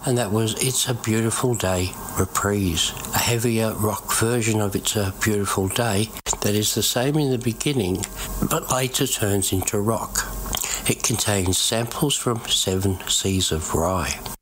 and that was It's a Beautiful Day reprise, a heavier rock version of It's a Beautiful Day that is the same in the beginning but later turns into rock. It contains samples from Seven Seas of Rye.